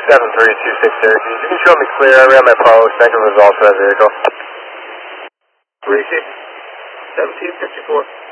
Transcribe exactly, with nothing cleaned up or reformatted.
seven three two six Syracuse. You can show me clear. I ran my post. Negative results for that vehicle. Repeat. seventeen fifty-four.